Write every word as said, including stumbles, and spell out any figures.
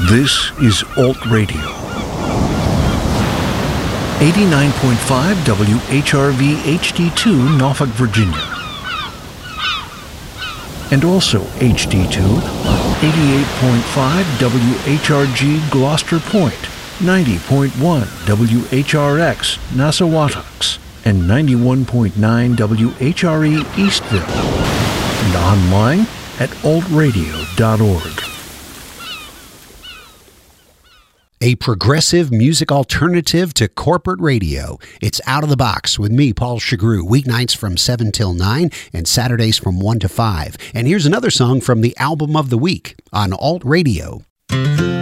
This is Alt Radio. eighty-nine point five W H R V H D two, Norfolk, Virginia. And also H D two on eighty-eight point five W H R G Gloucester Point, ninety point one W H R X Nassawatucks, and ninety-one point nine W H R E Eastville. And online at alt radio dot org. A progressive music alternative to corporate radio. It's Out of the Box with me, Paul Chagru, weeknights from seven till nine and Saturdays from one to five. And here's another song from the Album of the Week on Alt Radio.